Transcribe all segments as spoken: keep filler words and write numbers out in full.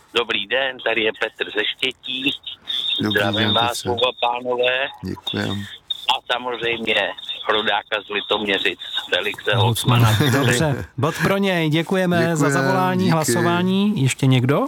Dobrý den, tady je Petr ze Štětí. Dobrý Zdravím den, vás, Petře. oba pánové. Děkujem. A samozřejmě rodáka z Litoměřic, Felixe Holcmana. Holcmana. Dobře, bod pro něj. Děkujeme Děkujem, za zavolání, díky. hlasování. Ještě někdo?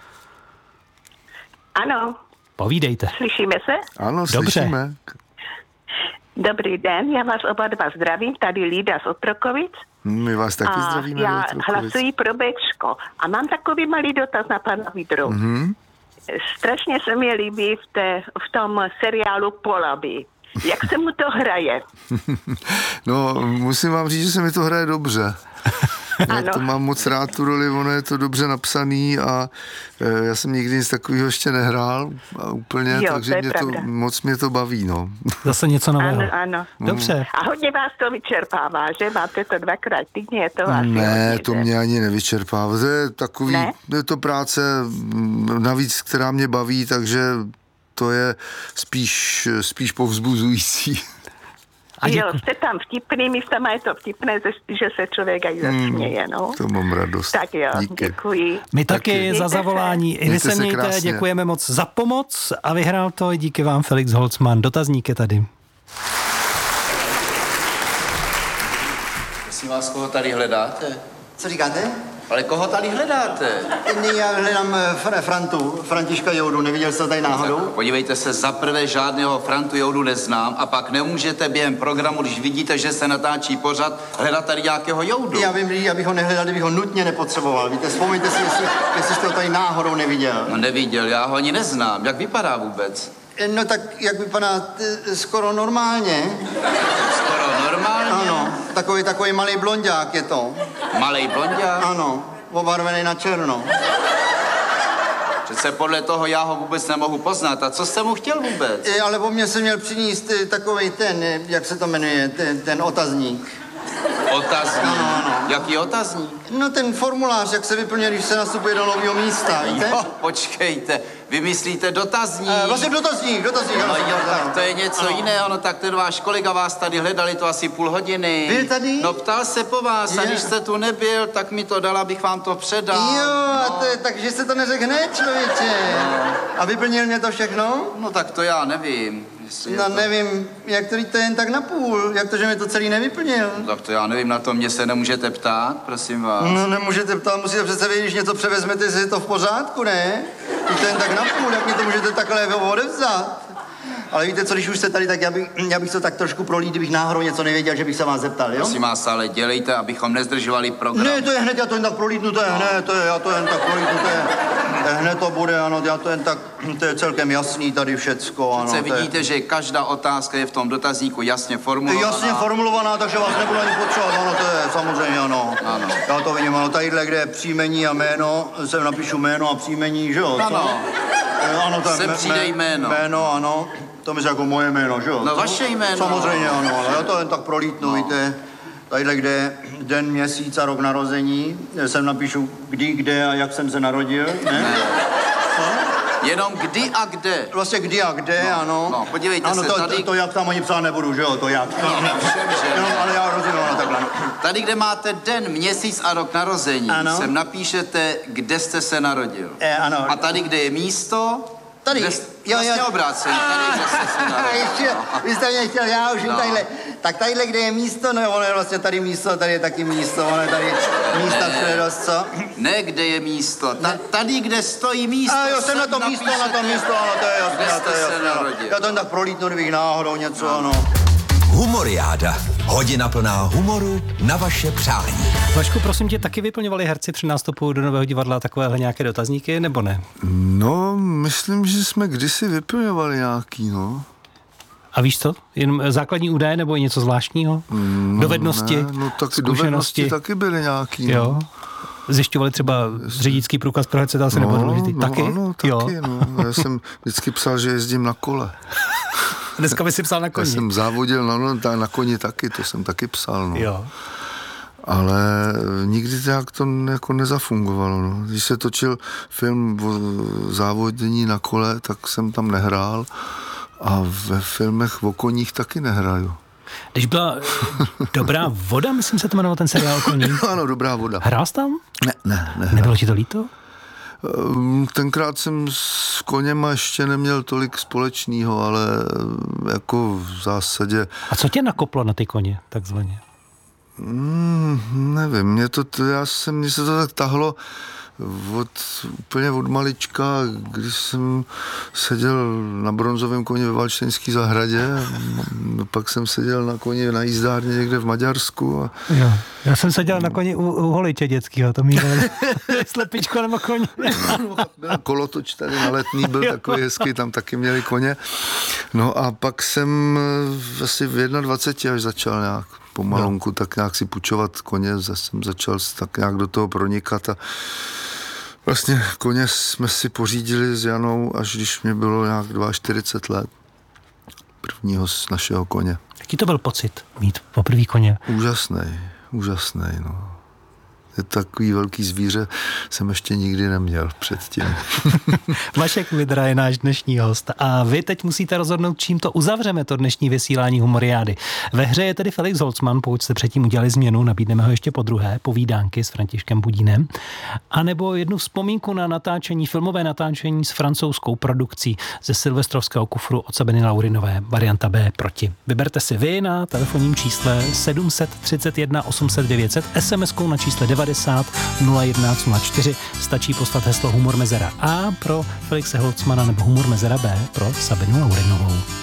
Ano, Povídejte. slyšíme se? Ano, Dobře. slyšíme. Dobrý den, já vás oba dva zdravím, tady Lída z Otrokovic. My vás taky A zdravíme. já do Otrokovic. hlasuji pro Bčko. A mám takový malý dotaz na pana Vidru. Mhm. Strašně se mi líbí v, té, v tom seriálu Polaby. Jak se mu to hraje? No, musím vám říct, že se mi to hraje dobře. Já Ano. to mám moc rád, tu roli, ono je to dobře napsaný a e, já jsem nikdy nic takového ještě nehrál a úplně, Jo, takže to je mě pravda. to, moc mě to baví, no. Zase něco nového. Ano, ano. Dobře. A hodně vás to vyčerpává, že? Máte to dvakrát týdně, je to asi Ne, hodně, to že? mě ani nevyčerpává. To je takový, Ne? je to práce mm, navíc, která mě baví, takže to je spíš, spíš povzbuzující. A Jo, děkuji. jste tam vtipný, místama je to vtipné, že se člověk aj zasměje, no. To mám radost. Tak jo, Díky. děkuji. My taky Mějte za se. zavolání. I vy Mějte se se mějte, krásně. děkujeme moc za pomoc a vyhrál to i díky vám Felix Holcman. Dotazník je tady. Prosím vás, koho tady hledáte? Co říkáte? Ale koho tady hledáte? Ne, já hledám eh, Fr- Frantu, Františka Joudu, neviděl jste to tady náhodou? Podívejte se, za prvé žádného Frantu Joudu neznám a pak nemůžete během programu, když vidíte, že se natáčí pořad, hledat tady nějakého Joudu. Já vím, já bych ho nehledal, kdybych ho nutně nepotřeboval. Víte, vzpomeňte si, jestli, jestli jste ho tady náhodou neviděl. No neviděl, já ho ani neznám. Jak vypadá vůbec? Eh, No tak, jak vypadá t- skoro normálně. Skoro normálně. Ano, takový, takový malý blonďák je to. Malej blonďák. Ano, obarvený na černo. Přece podle toho já ho vůbec nemohu poznat. A co jste mu chtěl vůbec? Eh, Ale po mně se měl přinést eh, takový ten, eh, jak se to jmenuje, ten, ten otazník. Otazník. Ano, ano. Jaký otazník? No ten formulář, jak se vyplňuje, když se nastupuje do nového místa, víte? Jo, počkejte, vy myslíte dotazník? Eh, vlastně dotazník, dotazník. No ano, jo, ano. tak to je něco Ano. jiného, no tak ten váš kolega vás tady hledali to asi půl hodiny. Byl tady? No ptal se po vás a Je. když jste tu nebyl, tak mi to dal, abych vám to předal. Jo, a no. to je, takže se to neřekne, člověče. A vyplnil mě to všechno? No tak to já nevím. jestli je No to... nevím, jak to to jen tak na půl, jak to, že mi to celý nevyplnil. Tak to já nevím, na to mě se nemůžete ptát, prosím vás. No nemůžete ptát, musíte přece vědět, když něco převezmete, jestli je to v pořádku, ne? Když to jen tak na půl, jak mě to můžete takhle odevzat? Ale víte co, když už jste tady, tak já bych, já bych to tak trošku prolít, kdybych náhodou něco nevěděl, že bych se vás zeptal, jo? Prosím vás, ale dělejte, abychom nezdržovali program. Ne, to je hned, já to jen tak prolítnu, to je hned, to je, já to jen tak prolítnu, to je, to je hned to bude, ano, já to jen tak, to je celkem jasný tady všecko, ano. Přece to je- vidíte, že každá otázka je v tom dotazníku jasně formulovaná. Jasně formulovaná, takže vás nebudu ani potřebovat, ano, to je samozřejmě, ano. Ano. Já to vidím, ano, tadyhle, kde je příjmení a jméno, sem napíšu jméno a příjmení, že jo? co? Ano. Eh, Ano, to je Sem mé- přijde mé- jméno. Jméno, ano, to myslím jako moje jméno, že jo? No, co? vaše jméno. Samozřejmě, ano, ale já to jen tak prolítnu, No. víte. Tadyhle, kde je den, měsíc a rok narození, sem napíšu kdy, kde a jak jsem se narodil, ne? Ne. Co? Jenom kdy a kde. Vlastně kdy a kde, No, ano. no, podívejte ano, se, to, tady- to, to jak tam ani psát nebudu, že jo, to jak. No, všem, že? No, ale já rozumím, ano, takhle. Tady, kde máte den, měsíc a rok narození, Ano. sem napíšete, kde jste se narodil. Eh, ano. A tady, kde je místo, Tady, kde, jo, vlastně jo. obráceně, tady, kde jste se narodil. Ještě, vy jste mě chtěl, já už No. no. tadyhle. Tak tadyhle, kde je místo, no ono je vlastně tady místo, tady je taky místo, ono je tady místa všude dost, co? Ne, kde je místo, ta, tady, kde stojí místo. A jo, jsem na to sem místo, na to napíšete, místo, ano, to je jasné, kde to jste je se jasné. ano. narodil. Já to jen tak prolítnu, kdybych náhodou něco, ano. Humoriáda. Hodina plná humoru na vaše přání. Vašku, prosím tě, taky vyplňovali herci při nástupu do Nového divadla takovéhle nějaké dotazníky, nebo ne? No, myslím, že jsme kdysi vyplňovali nějaký, no. A víš co? Jen základní údaje nebo i něco zvláštního? no dovednosti, ne, no taky zkušenosti? dovednosti taky byly nějaký, no. Jo. Zjišťovali třeba řidičský průkaz pro herce, to asi nebylo důležitý. no, Taky? ano, taky, Jo. no. Já jsem vždycky psal, že jezdím na kole. Dneska by si psal na Já koni. jsem závodil na, no, ta- na koni taky, to jsem taky psal, no. Jo. Ale nikdy to jak to jako nezafungovalo, no. Když se točil film o závodění na kole, tak jsem tam nehrál a ve filmech o koních taky nehraju. Když byla Dobrá voda, myslím se to jmenoval ten seriál o koních. Ano, Dobrá voda. Hrál jsi tam? Ne, ne, ne. Nebylo ti to líto? Tenkrát jsem s koněma ještě neměl tolik společného, ale jako v zásadě... A co tě nakoplo na ty koně, takzvaně? Hmm, nevím, mě to, já jsem, mně se to tak tahlo od, úplně od malička, když jsem seděl na bronzovém koni ve Valštejnské zahradě, pak jsem seděl na koni na jízdárně někde v Maďarsku. A... Jo, já jsem seděl na koni u, u holiče dětského, to mýval slepičko nebo koně. Byl kolotoč tady na Letný, byl takový hezký, tam taky měli koně. No a pak jsem asi v dvaceti jedna až začal nějak pomalonku, no. tak nějak si půjčovat koně, zase jsem začal tak nějak do toho pronikat a vlastně koně jsme si pořídili s Janou, až když mě bylo nějak čtyřicet dva let. Prvního z našeho koně. Jaký to byl pocit mít poprvý koně? Úžasný, úžasný, no. Je takový velký zvíře, jsem ještě nikdy neměl předtím. Vašek Vidra je náš dnešní host a vy teď musíte rozhodnout, čím to uzavřeme, to dnešní vysílání Humoriády. Ve hře je tedy Felix Holzman, pokud jste předtím udělali změnu, nabídneme ho ještě po druhé, povídánky s Františkem Budínem, anebo jednu vzpomínku na natáčení, filmové natáčení s francouzskou produkcí ze silvestrovského kufru od Sabiny Laurinové, varianta B Proti. Vyberte si vy na telefonním čísle sedm set třicet jedna osm set devět set, es em eskou na čísle devadesát nula jedna nula čtyři, stačí poslat heslo Humor Mezera A pro Felixe Holzmana nebo Humor Mezera B pro Sabinu Laurinovou.